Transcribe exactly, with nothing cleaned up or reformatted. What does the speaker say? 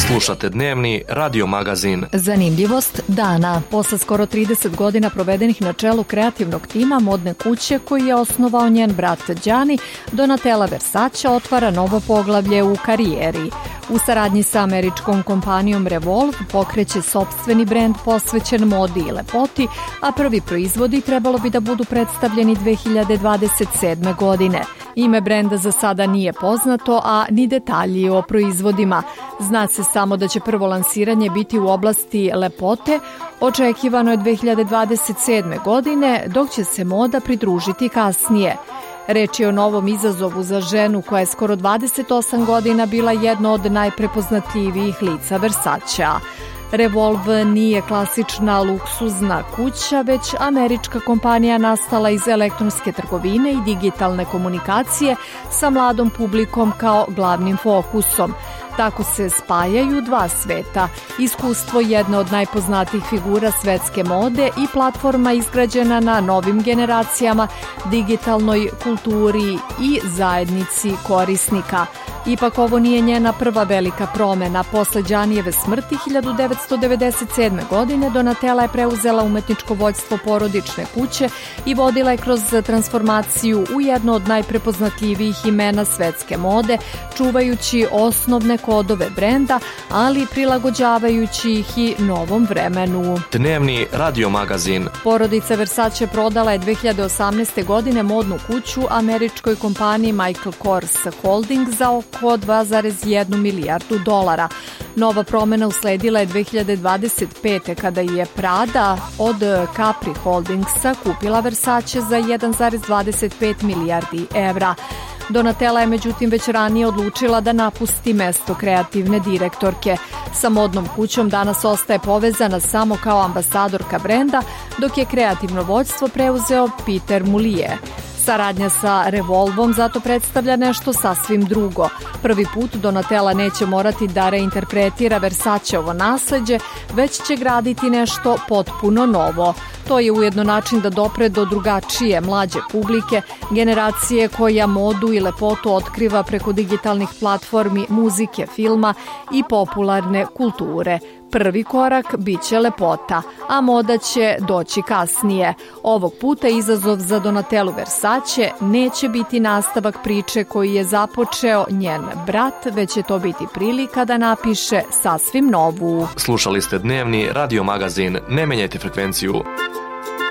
Slušate dnevni radio magazin. Zanimljivost dana. Posle skoro trideset godina provedenih na čelu kreativnog tima modne kuće koji je osnovao njen brat Gianni, Donatella Versace otvara novo poglavlje u karijeri. U saradnji sa američkom kompanijom Revolve pokreće sopstveni brend posvećen modi i lepoti, a prvi proizvodi trebalo bi da budu predstavljeni dve hiljade dvadeset sedme. godine. Ime brenda za sada nije poznato, a ni detalji o proizvodima. Zna se samo da će prvo lansiranje biti u oblasti lepote, očekivano je dve hiljade dvadeset sedme. godine, dok će se moda pridružiti kasnije. Reč je o novom izazovu za ženu koja je skoro dvadeset osam godina bila jedno od najprepoznatljivijih lica Versacea. Revolve nije klasična luksuzna kuća, već američka kompanija nastala iz elektronske trgovine i digitalne komunikacije sa mladom publikom kao glavnim fokusom. Tako se spajaju dva sveta, iskustvo jedne od najpoznatijih figura svetske mode i platforma izgrađena na novim generacijama, digitalnoj kulturi i zajednici korisnika. Ipak ovo nije njena prva velika promena. Posle Giannijeve smrti hiljadu devetsto devedeset sedme. godine Donatella je preuzela umetničko vođstvo porodične kuće i vodila je kroz transformaciju u jedno od najprepoznatljivijih imena svetske mode, čuvajući osnovne kodove brenda, ali prilagođavajući ih i novom vremenu. Dnevni radio magazin. Porodica Versace prodala je dve hiljade osamnaeste. godine modnu kuću američkoj kompaniji Michael Kors Holding za oko dva zarez jedna milijardu dolara. Nova promena usledila je dve hiljade dvadeset pete. kada je Prada od Capri Holdingsa kupila Versace za jedan zarez dvadeset pet milijardi evra. Donatella je međutim već ranije odlučila da napusti mesto kreativne direktorke. Sa modnom kućom danas ostaje povezana samo kao ambasadorka brenda, dok je kreativno vođstvo preuzeo Peter Mullier. Saradnja sa Revolvom zato predstavlja nešto sasvim drugo. Prvi put Donatella neće morati da reinterpretira Versaceovo nasleđe, već će graditi nešto potpuno novo. To je ujedno način da dopre do drugačije, mlađe publike, generacije koja modu i lepotu otkriva preko digitalnih platformi, muzike, filma i popularne kulture. Prvi korak biće lepota, a moda će doći kasnije. Ovog puta izazov za Donatellu Versace neće biti nastavak priče koji je započeo njen brat, već će to biti prilika da napiše sasvim novu. Slušali ste dnevni radio magazin. Ne menjajte frekvenciju.